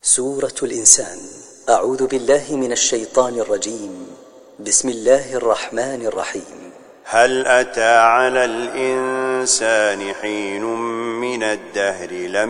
سورة الإنسان. أعوذ بالله من الشيطان الرجيم. بسم الله الرحمن الرحيم. هل أتى على الإنسان حين من الدهر لم